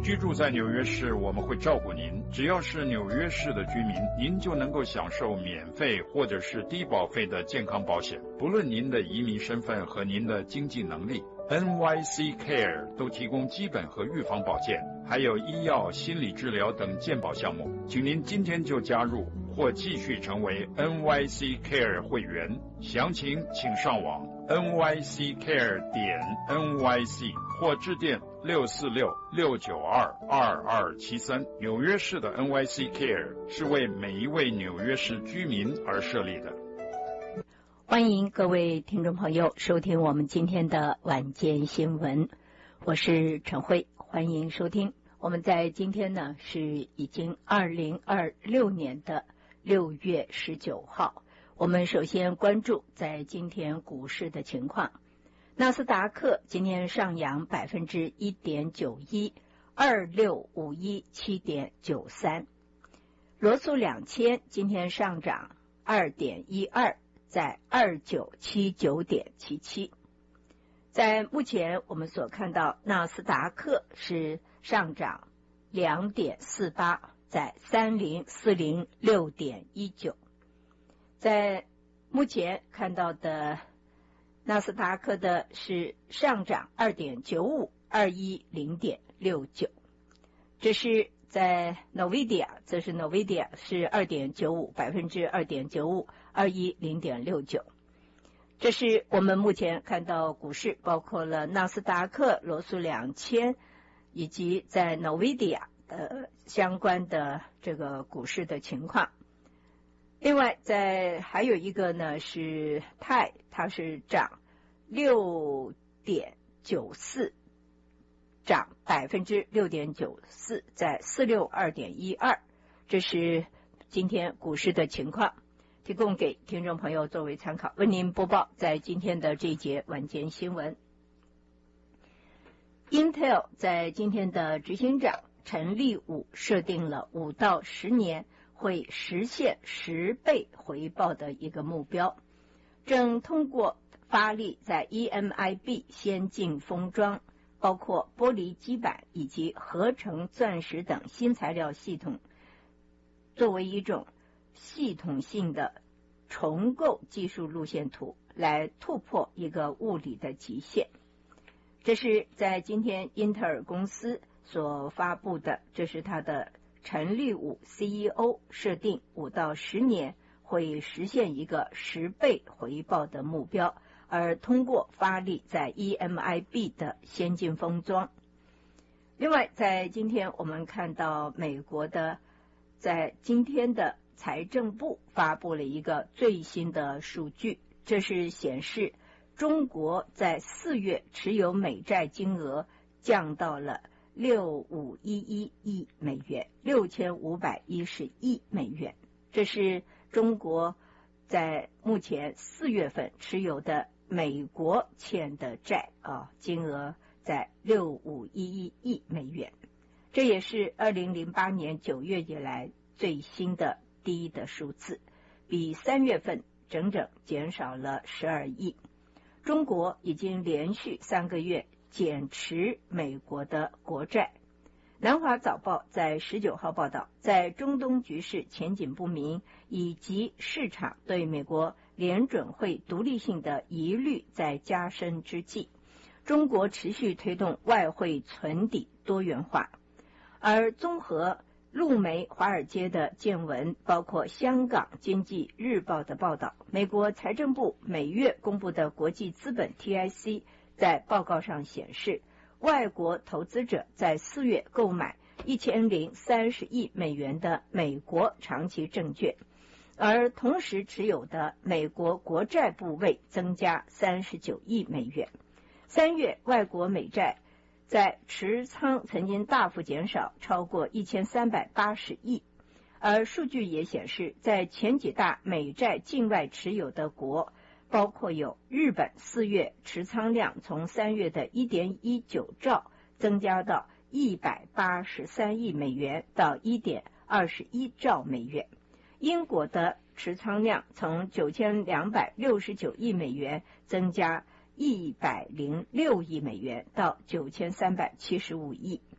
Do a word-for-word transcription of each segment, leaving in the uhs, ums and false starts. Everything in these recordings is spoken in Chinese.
居住在纽约市，我们会照顾您。只要是纽约市的居民，您就能够享受免费或者是低保费的健康保险，不论您的移民身份和您的经济能力。N Y C Care 都提供基本和预防保健，还有医药、心理治疗等健保项目。请您今天就加入或继续成为 N Y C Care 会员。详情请上网 N Y C care 点 N Y C 或致电六四六六九二二二七三。纽约市的 N Y C Care 是为每一位纽约市居民而设立的。 欢迎各位听众朋友收听我们今天的晚间新闻，我是陈慧，欢迎收听。我们在今天呢是已经二零二六年的六月十九号，我们首先关注在今天股市的情况。纳斯达克今天上扬百分之一点九一，二六五一七点九三。罗素两千今天上涨二点一二，在二九七九点七七。在目前我们所看到，纳斯达克是上涨两点四八，在三零四零六点一九。在目前看到的纳斯达克的是上涨二点九五，二一零点六九。这是在 Nvidia， 这是 Nvidia 是二点九五，百分之二点九五，二一零点六九。这是我们目前看到股市，包括了纳斯达克、罗素两千以及在 Nvidia 的相关的这个股市的情况。另外在还有一个呢是泰，它是涨六点九四，涨百分之六点九四，在四六二点一二。这是今天股市的情况，提供给听众朋友作为参考，为您播报在今天的这一节晚间新闻。Intel 在今天的执行长陈立武设定了五到十年会实现十倍回报的一个目标，正通过发力在 E M I B 先进封装，包括玻璃基板以及合成钻石等新材料系统，作为一种系统性的重构技术路线图，来突破一个物理的极限。这是在今天英特尔公司所发布的，这是他的陈立武 C E O 设定五到十年会实现一个十倍回报的目标，而通过发力在 E M I B 的先进封装。另外在今天我们看到美国的在今天的财政部发布了一个最新的数据，这是显示中国在四月持有美债金额降到了六五一一亿美元，六千五百一十亿美元。这是中国在目前四月份持有的美国欠的债啊，金额在六五一一亿美元，这也是二零零八年九月以来最新的低的数字，比三月份整整减少了十二亿。中国已经连续三个月减持美国的国债。南华早报在十九号报道，在中东局势前景不明以及市场对美国联准会独立性的疑虑在加深之际，中国持续推动外汇存底多元化。而综合路媒华尔街的见闻，包括香港经济日报的报道，美国财政部每月公布的国际资本 T I C 在报告上显示，外国投资者在四月购买一千零三十亿美元的美国长期证券，而同时持有的美国国债部位增加三十九亿美元。三月外国美债在持仓曾经大幅减少，超过一千三百八十亿。而数据也显示，在前几大美债境外持有的国，包括有日本，四月持仓量从三月的 一点一九兆增加到一百八十三亿美元到 一点二一兆美元。英国的持仓量从九千两百六十九亿美元增加一百零六亿美元到九千三百七十五亿。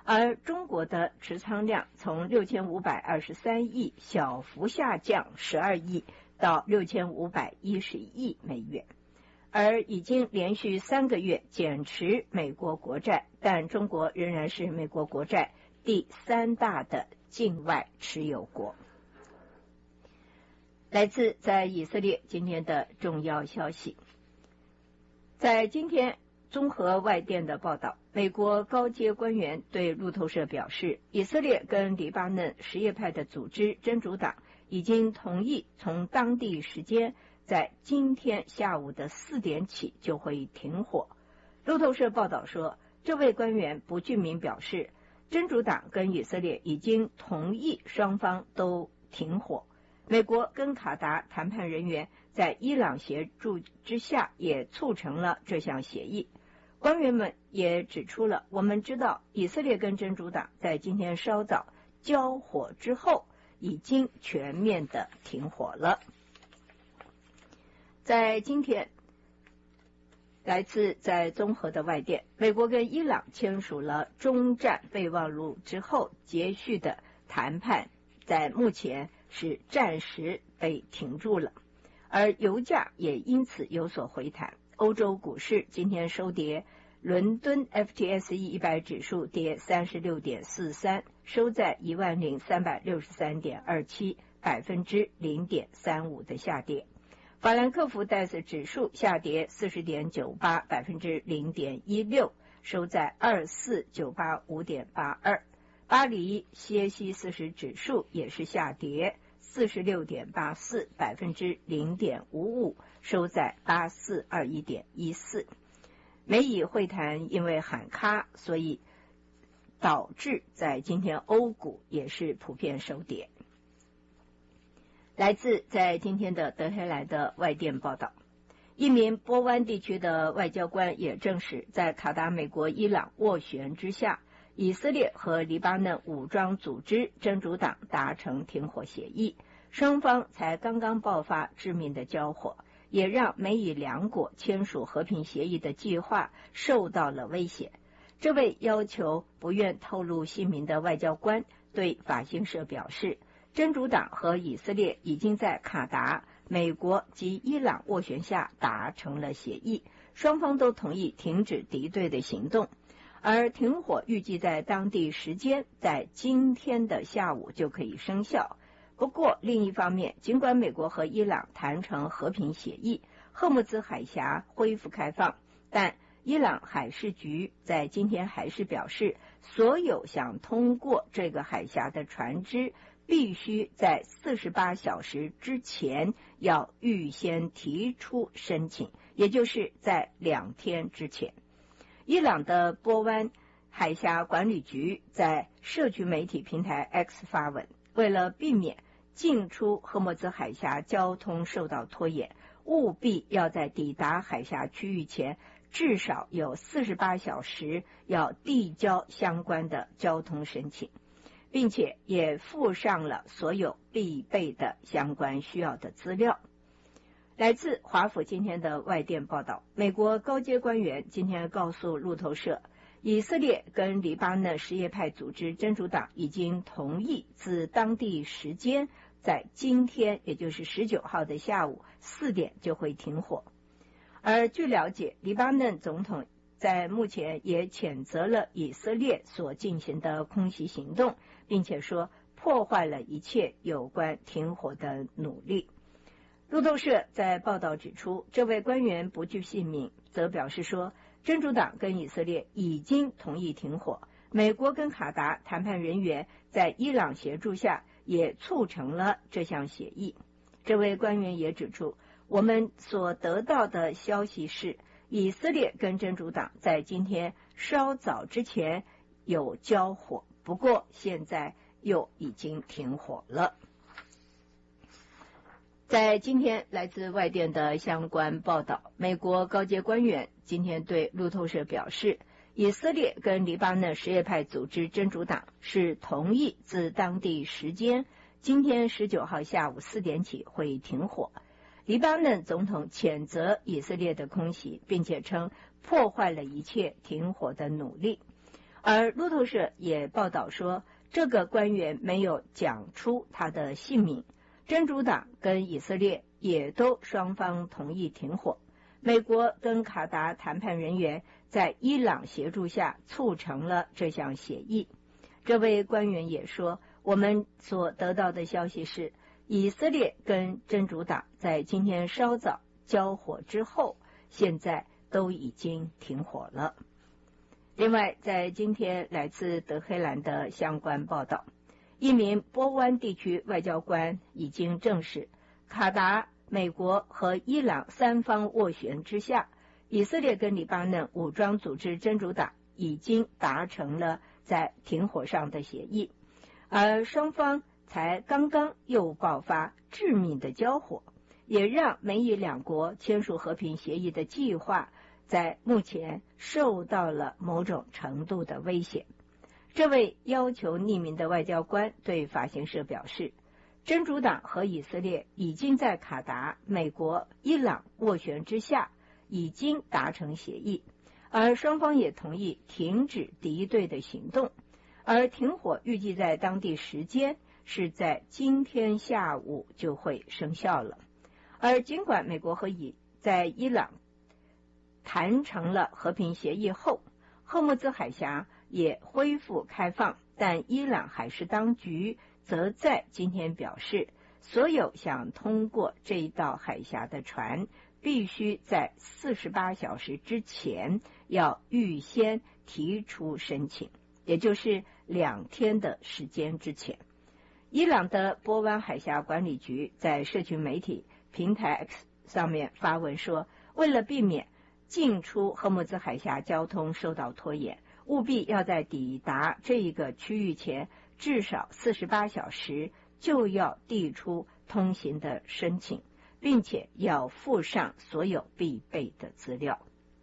而中国的持仓量从六千五百二十三亿小幅下降十二亿到六千五百一十亿美元，而已经连续三个月减持美国国债，但中国仍然是美国国债第三大的境外持有国。来自在以色列今天的重要消息，在今天综合外电的报道，美国高阶官员对路透社表示，以色列跟黎巴嫩什叶派的组织真主党已经同意从当地时间在今天下午的四点起就会停火。路透社报道说，这位官员不具名表示，真主党跟以色列已经同意双方都停火。美国跟卡达谈判人员在伊朗协助之下也促成了这项协议。官员们也指出了，我们知道以色列跟真主党在今天稍早交火之后已经全面的停火了。在今天，来自在综合的外电，美国跟伊朗签署了中战备忘录之后结束的谈判，在目前是暂时被停住了，而油价也因此有所回弹。欧洲股市今天收跌，伦敦 F T S E 一百指数跌 三十六点四三， 收在 一万零三百六十三点二七， 百分之零点三五的下跌。法兰克福 D A X 指数下跌 四十点九八， 百分之零点一六， 收在 二四九八五点八二。巴黎歇西四十指数也是下跌 四十六点八四， 百分之零点五五， 收在八四二一点一四。美以会谈因为喊卡，所以导致在今天欧股也是普遍收跌。来自在今天的德黑兰的外电报道，一名波湾地区的外交官也证实，在卡达、美国、伊朗斡旋之下，以色列和黎巴嫩武装组织真主党达成停火协议，双方才刚刚爆发致命的交火，也让美以两国签署和平协议的计划受到了威胁。这位要求不愿透露姓名的外交官对法新社表示，真主党和以色列已经在卡达、美国及伊朗斡旋下达成了协议，双方都同意停止敌对的行动，而停火预计在当地时间在今天的下午就可以生效。不过另一方面，尽管美国和伊朗谈成和平协议，赫木兹海峡恢复开放，但伊朗海事局在今天还是表示，所有想通过这个海峡的船只必须在四十八小时之前要预先提出申请，也就是在两天之前。伊朗的波湾海峡管理局在社区媒体平台 X 发文，为了避免进出赫木兹海峡交通受到拖延，务必要在抵达海峡区域前至少有四十八小时要递交相关的交通申请，并且也附上了所有必备的相关需要的资料。来自华府今天的外电报道，美国高阶官员今天告诉路透社，以色列跟黎巴嫩什叶派组织真主党已经同意自当地时间在今天，也就是十九号的下午四点就会停火。而据了解，黎巴嫩总统在目前也谴责了以色列所进行的空袭行动，并且说破坏了一切有关停火的努力。路透社在报道指出，这位官员不具姓名，则表示说，真主党跟以色列已经同意停火，美国跟卡达谈判人员在伊朗协助下也促成了这项协议。这位官员也指出，我们所得到的消息是，以色列跟真主党在今天稍早之前有交火，不过现在又已经停火了。在今天来自外电的相关报道，美国高阶官员今天对路透社表示，以色列跟黎巴嫩什叶派组织真主党是同意自当地时间今天十九号下午四点起会停火。黎巴嫩总统谴责以色列的空袭，并且称破坏了一切停火的努力。 而路透社也报道说，这个官员没有讲出他的姓名。真主党跟以色列也都双方同意停火。美国跟卡达谈判人员在伊朗协助下促成了这项协议。这位官员也说，我们所得到的消息是，以色列跟真主党在今天稍早交火之后，现在都已经停火了。另外，在今天来自德黑兰的相关报道，一名波湾地区外交官已经证实，卡达、美国和伊朗三方斡旋之下，以色列跟黎巴嫩武装组织真主党已经达成了在停火上的协议，而双方才刚刚又爆发致命的交火，也让美以两国签署和平协议的计划在目前受到了某种程度的威胁。这位要求匿名的外交官对法新社表示，真主党和以色列已经在卡达、美国、伊朗斡旋之下已经达成协议，而双方也同意停止敌对的行动，而停火预计在当地时间是在今天下午就会生效了。而尽管美国和以在伊朗谈成了和平协议后，霍木兹海峡也恢复开放，但伊朗海事当局则在今天表示，所有想通过这一道海峡的船必须在四十八小时之前要预先提出申请，也就是两天的时间之前。伊朗的波湾海峡管理局在社群媒体平台 X 上面发文说，为了避免进出荷姆兹海峡交通受到拖延，务必要在抵达这一个区域前至少四十八小时就要递出通行的申请，并且要附上所有必备的资料。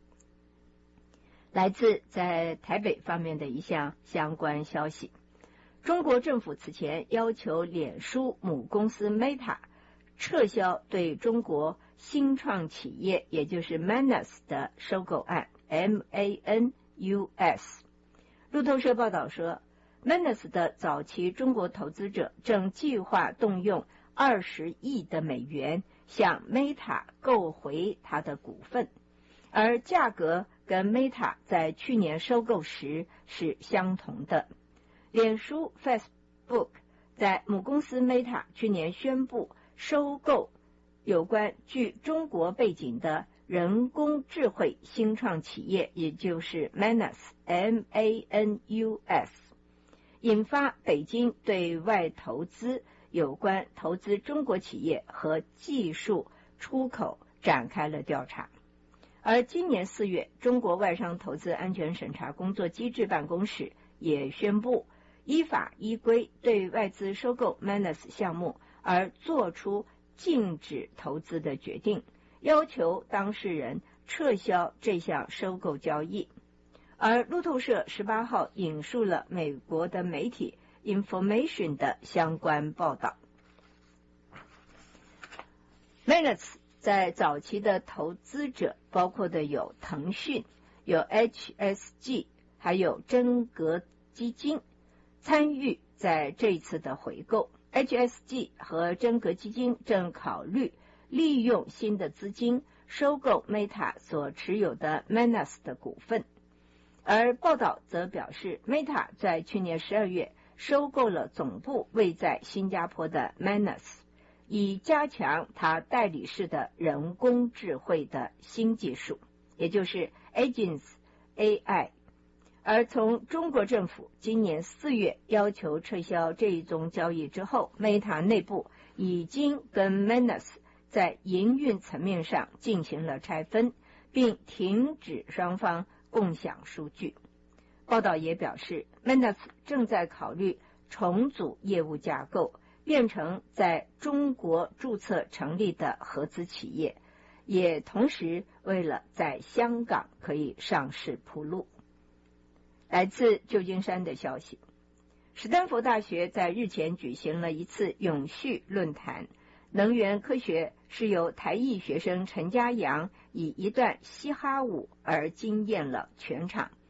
来自在台北方面的一项相关消息，中国政府此前要求脸书母公司 Meta 撤销对中国新创企业，也就是 Manus 的收购案 M A N U S。 路透社报道说， Manus 的早期中国投资者正计划动用二十亿的美元向 Meta 购回它的股份，而价格跟 Meta 在去年收购时是相同的。脸书 Facebook 在母公司 Meta 去年宣布收购有关具中国背景的人工智慧新创企业，也就是 Manus M A N U S， 引发北京对外投资有关投资中国企业和技术出口展开了调查。而今年四月，中国外商投资安全审查工作机制办公室也宣布依法依规对外资收购 Manus 项目而做出禁止投资的决定，要求当事人撤销这项收购交易。而路透社十八号引述了美国的媒体 Information 的相关报道。Manus 在早期的投资者包括的有腾讯、有 H S G 还有真格基金，参与在这一次的回购。 H S G 和真格基金正考虑利用新的资金收购 Meta 所持有的 Manus 的股份。而报道则表示， Meta 在去年十二月收购了总部位在新加坡的 Manus， 以加强它代理式的人工智慧的新技术，也就是 Agents A I。而从中国政府今年四月要求撤销这一宗交易之后， Meta 内部已经跟 Manus 在营运层面上进行了拆分，并停止双方共享数据。报道也表示， Manus 正在考虑重组业务架构，变成在中国注册成立的合资企业，也同时为了在香港可以上市铺路。来自旧金山的消息，史丹佛大学在日前举行了一次永续论坛，能源科学是由台裔学生陈家阳以一段嘻哈舞而惊艳了全场。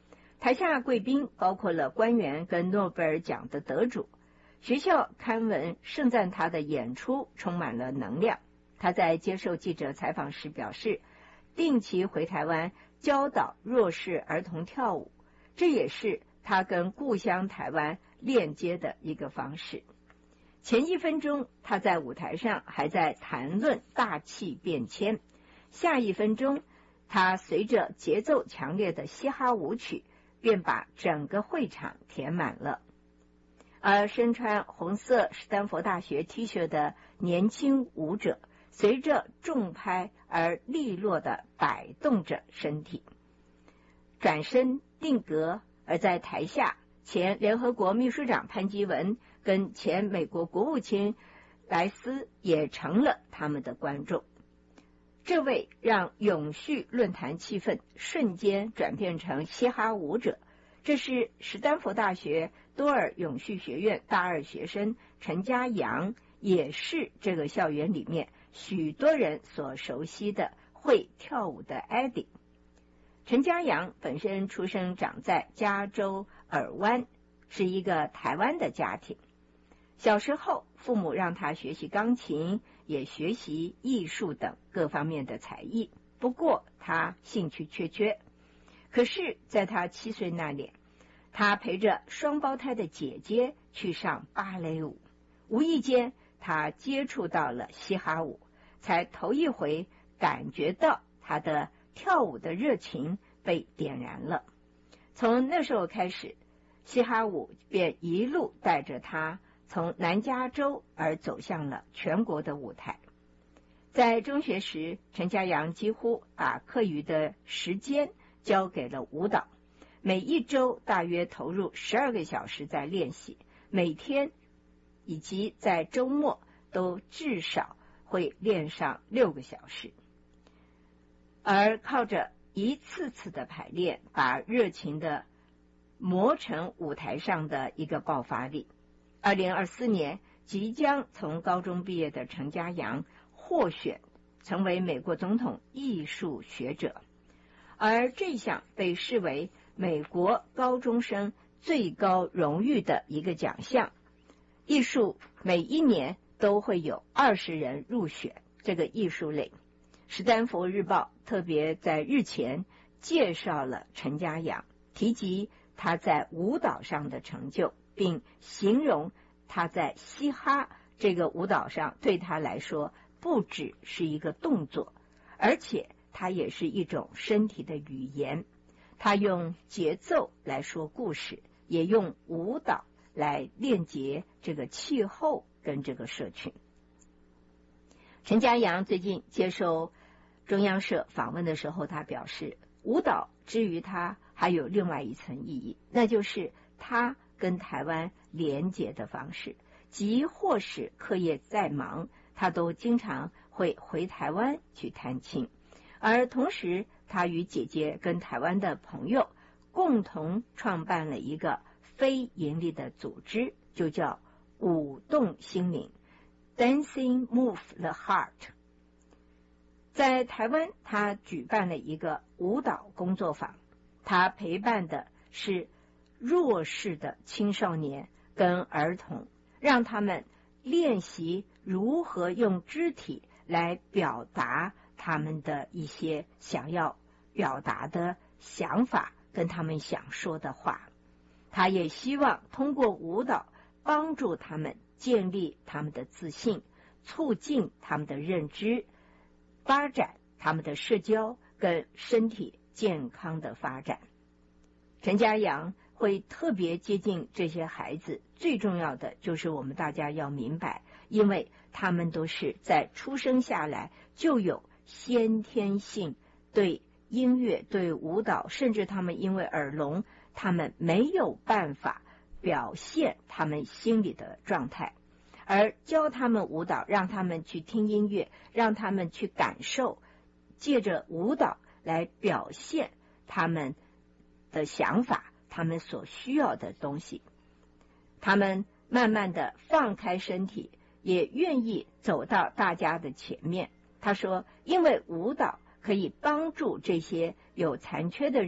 台下贵宾包括了官员跟诺贝尔奖的得主。学校刊文盛赞他的演出充满了能量。他在接受记者采访时表示，定期回台湾教导弱势儿童跳舞，这也是他跟故乡台湾链接的一个方式。前一分钟他在舞台上还在谈论大气变迁，下一分钟他随着节奏强烈的嘻哈舞曲便把整个会场填满了。而身穿红色史丹佛大学 T 恤的年轻舞者随着重拍而利落地摆动着身体，转身定格。而在台下，前联合国秘书长潘基文跟前美国国务卿莱斯也成了他们的观众。这位让永续论坛气氛瞬间转变成嘻哈舞者，这是史丹佛大学多尔永续学院大二学生陈家阳，也是这个校园里面许多人所熟悉的会跳舞的 Eddie。 陈家阳本身出生长在加州尔湾，是一个台湾的家庭。小时候父母让他学习钢琴，也学习艺术等各方面的才艺，不过他兴趣缺缺。可是在他七岁那年，他陪着双胞胎的姐姐去上芭蕾舞，无意间他接触到了嘻哈舞，才头一回感觉到他的跳舞的热情被点燃了。从那时候开始，嘻哈舞便一路带着他从南加州而走向了全国的舞台。在中学时，陈家阳几乎把课余的时间交给了舞蹈，每一周大约投入十二个小时在练习，每天以及在周末都至少会练上六个小时。而靠着一次次的排练，把热情的磨成舞台上的一个爆发力。二零二四年即将从高中毕业的陈家阳获选成为美国总统艺术学者，而这项被视为美国高中生最高荣誉的一个奖项。艺术每一年都会有二十人入选这个艺术类。史丹佛日报特别在日前介绍了陈家阳，提及他在舞蹈上的成就，并形容他在嘻哈这个舞蹈上对他来说不只是一个动作，而且它也是一种身体的语言。他用节奏来说故事，也用舞蹈来链接这个气候跟这个社群。陈家阳最近接受中央社访问的时候，他表示，舞蹈之于他还有另外一层意义，那就是他跟台湾连结的方式，即或是课业再忙，他都经常会回台湾去探亲。而同时他与姐姐跟台湾的朋友共同创办了一个非盈利的组织，就叫舞动心灵 Dancing Move the Heart。 在台湾他举办了一个舞蹈工作坊，他陪伴的是弱势的青少年跟儿童，让他们练习如何用肢体来表达他们的一些想要表达的想法跟他们想说的话。他也希望通过舞蹈帮助他们建立他们的自信，促进他们的认知，发展他们的社交跟身体健康的发展。陈家阳会特别接近这些孩子，最重要的就是我们大家要明白，因为他们都是在出生下来就有先天性对音乐、对舞蹈，甚至他们因为耳聋，他们没有办法表现他们心里的状态，而教他们舞蹈，让他们去听音乐，让他们去感受，借着舞蹈来表现他们的想法，他们所需要的东西。他们慢慢的放开身体，也愿意走到大家的前面。他说，因为舞蹈可以帮助这些有残缺的人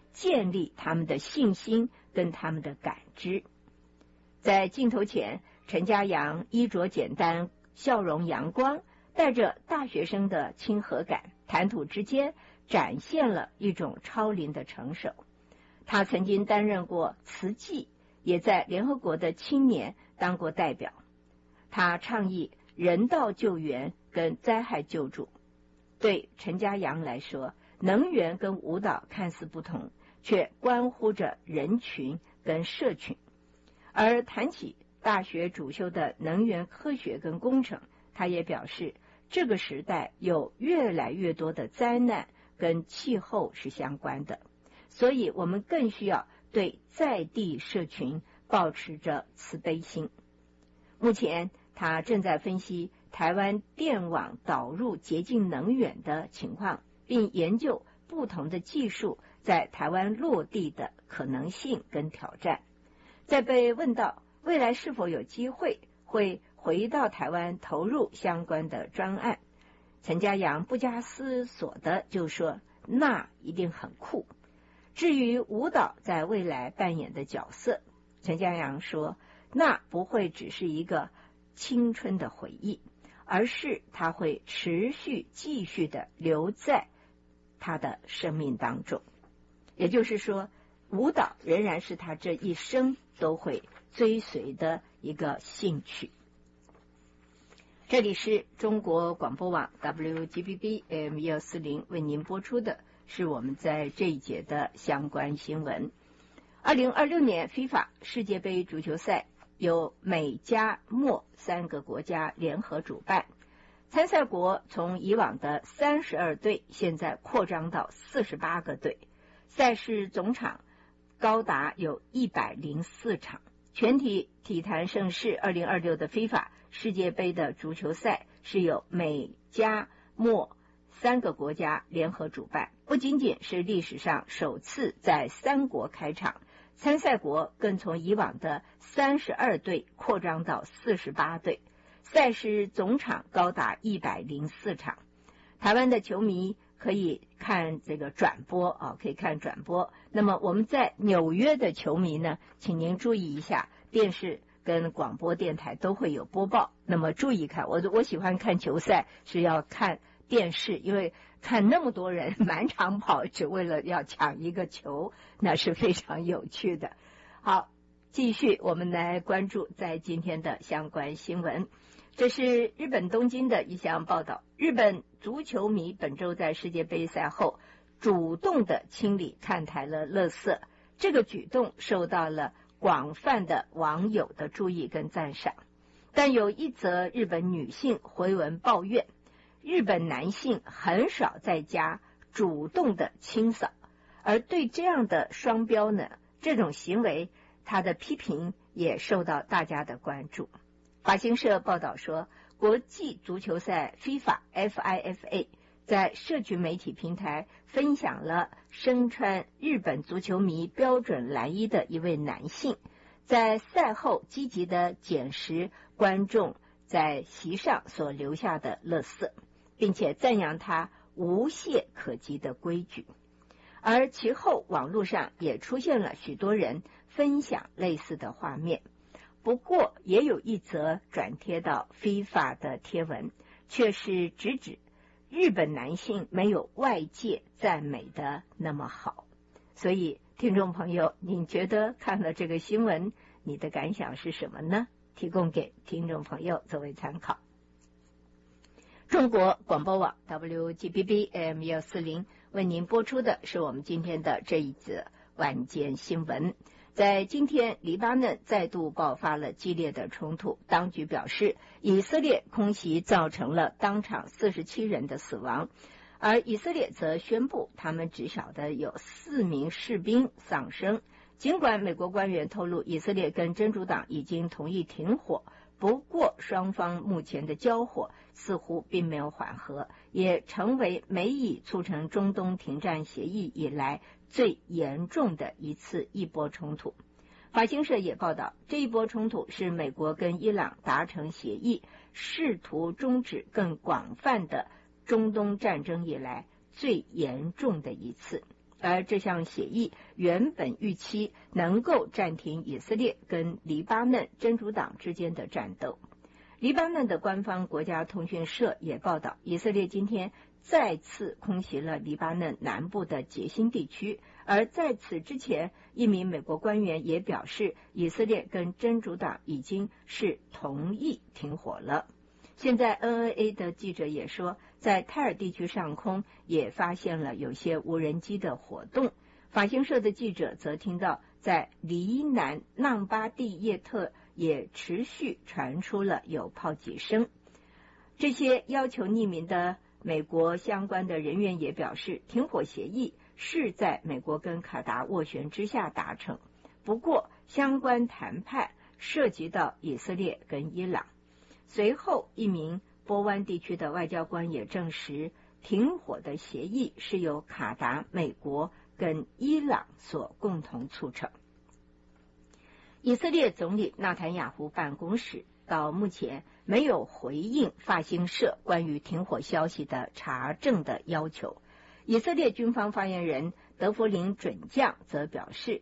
建立他们的信心跟他们的感知。在镜头前，陈嘉阳衣着简单，笑容阳光，带着大学生的亲和感，谈吐之间展现了一种超龄的成熟。他曾经担任过慈济，也在联合国的青年当过代表。他倡议人道救援跟灾害救助。对陈嘉阳来说，能源跟舞蹈看似不同，却关乎着人群跟社群。而谈起大学主修的能源科学跟工程，他也表示，这个时代有越来越多的灾难跟气候是相关的，所以我们更需要对在地社群抱持着慈悲心。目前他正在分析台湾电网导入洁净能源的情况，并研究不同的技术在台湾落地的可能性跟挑战。在被问到未来是否有机会会回到台湾投入相关的专案，陈嘉阳不加思索的就说，那一定很酷。至于舞蹈在未来扮演的角色，陈嘉阳说，那不会只是一个青春的回忆，而是它会持续继续的留在他的生命当中。也就是说，舞蹈仍然是他这一生都会追随的一个兴趣。这里是中国广播网 W G B B A M 一二四零 为您播出的是我们在这一节的相关新闻。二零二六年 FIFA 世界杯足球赛由美加墨三个国家联合主办，参赛国从以往的三十二队现在扩张到四十八个队，赛事总场高达有一百零四场。全体体坛盛事二零二六的 FIFA 世界杯的足球赛是由美加墨三个国家联合主办，不仅仅是历史上首次在三国开场，参赛国更从以往的三十二队扩张到四十八队，赛事总场高达一百零四场。台湾的球迷可以看这个转播啊，可以看转播。那么我们在纽约的球迷呢，请您注意一下，电视跟广播电台都会有播报。那么注意看，我我喜欢看球赛是要看电视，因为看那么多人满场跑，只为了要抢一个球，那是非常有趣的。好，继续我们来关注在今天的相关新闻。这是日本东京的一项报道，日本足球迷本周在世界杯赛后主动的清理看台了垃圾，这个举动受到了广泛的网友的注意跟赞赏。但有一则日本女性回文抱怨，日本男性很少在家主动的清扫，而对这样的双标呢，这种行为他的批评也受到大家的关注。法新社报道说，国际足球赛 FIFA F I F A 在社群媒体平台分享了身穿日本足球迷标准蓝衣的一位男性，在赛后积极的捡拾观众在席上所留下的垃圾，并且赞扬他无懈可击的规矩。而其后网络上也出现了许多人分享类似的画面。不过也有一则转贴到 FIFA 的贴文，却是直指日本男性没有外界赞美的那么好。所以听众朋友，您觉得看了这个新闻，你的感想是什么呢？提供给听众朋友作为参考。中国广播网 W G B B A M 一二四零 为您播出的是我们今天的这一则晚间新闻。在今天，黎巴嫩再度爆发了激烈的冲突，当局表示以色列空袭造成了当场四十七人的死亡，而以色列则宣布他们至少的有四名士兵丧生。尽管美国官员透露以色列跟真主党已经同意停火，不过双方目前的交火似乎并没有缓和，也成为美以促成中东停战协议以来最严重的一次一波冲突。法新社也报道，这一波冲突是美国跟伊朗达成协议，试图终止更广泛的中东战争以来最严重的一次。 而这项协议原本预期能够暂停以色列跟黎巴嫩真主党之间的战斗。黎巴嫩的官方国家通讯社也报道，以色列今天再次空袭了黎巴嫩南部的杰辛地区，而在此之前，一名美国官员也表示，以色列跟真主党已经是同意停火了。现在 N N A 的记者也说，在泰尔地区上空也发现了有些无人机的活动。法新社的记者则听到，在黎南纳巴蒂叶特也持续传出了有炮击声。这些要求匿名的美国相关的人员也表示，停火协议是在美国跟卡达斡旋之下达成，不过相关谈判涉及到以色列跟伊朗。随后，一名波湾地区的外交官也证实，停火的协议是由卡达、美国跟伊朗所共同促成。以色列总理纳坦雅胡办公室到目前没有回应法新社关于停火消息的查证的要求。以色列军方发言人德弗林准将则表示，